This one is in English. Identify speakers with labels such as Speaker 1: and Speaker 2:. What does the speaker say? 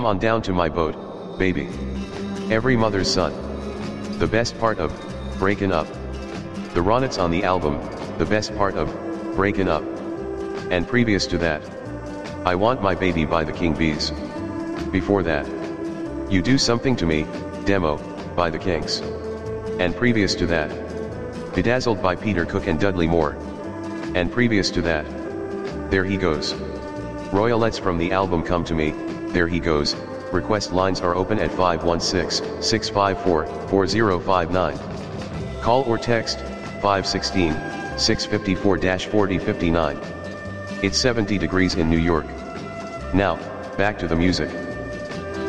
Speaker 1: Come on down to my boat, baby. Every mother's son. The best part of Breakin' Up. The Ronettes on the album, the best part of Breakin' Up. And previous to that, I Want My Baby by the King Bees. Before that, You Do Something to Me, demo, by the Kinks. And previous to that, Bedazzled by Peter Cook and Dudley Moore. And previous to that, There He Goes. Royalettes from the album Come to Me, There He Goes. Request lines are open at 516-654-4059. Call or text 516-654-4059. It's 70 degrees in New York. Now, back to the music.